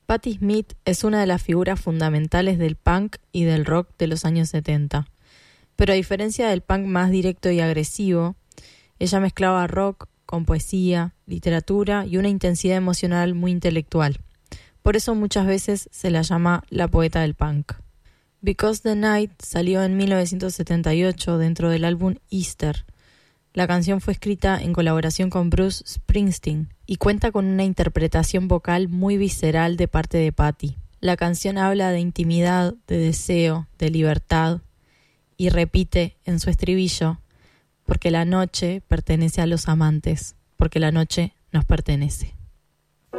Patti Smith es una de las figuras fundamentales del punk y del rock de los años 70. Pero a diferencia del punk más directo y agresivo, ella mezclaba rock con poesía, literatura y una intensidad emocional muy intelectual. Por eso muchas veces se la llama la poeta del punk. Because the Night salió en 1978 dentro del álbum Easter. La canción fue escrita en colaboración con Bruce Springsteen y cuenta con una interpretación vocal muy visceral de parte de Patti. La canción habla de intimidad, de deseo, de libertad y repite en su estribillo: porque la noche pertenece a los amantes, porque la noche nos pertenece.